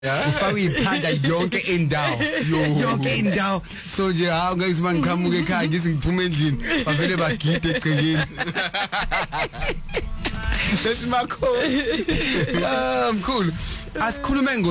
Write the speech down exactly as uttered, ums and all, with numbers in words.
ufaka iphanda yonke indawo yonke indawo so nje ha ngeke mangiqhamuke ekhaya ngisi ngiphume endlini bavele bagide egcekeni lesimakhosi ah mkhulu asikhulume